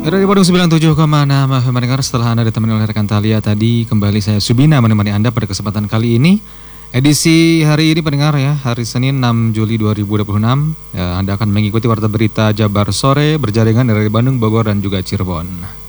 Dari Bandung 97,6 mendengar setelah Anda ditemani oleh rekan Talia tadi, kembali saya Subina menemani Anda pada kesempatan kali ini. Edisi hari ini pendengar ya, hari Senin 6 Juli 2026. Ya, Anda akan mengikuti warta berita Jabar Sore berjaringan dari Bandung, Bogor dan juga Cirebon.